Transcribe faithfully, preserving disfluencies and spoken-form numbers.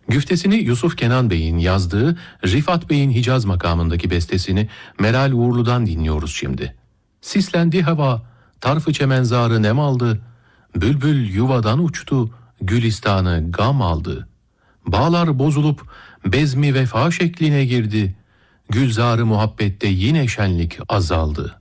Güftesini Yusuf Kenan Bey'in yazdığı Rifat Bey'in Hicaz makamındaki bestesini Meral Uğurlu'dan dinliyoruz şimdi. Sislendi hava, tarfı çemenzarı nem aldı, bülbül yuvadan uçtu, gülistanı gam aldı. Bağlar bozulup bezmi vefa şekline girdi, gülzarı muhabbette yine şenlik azaldı.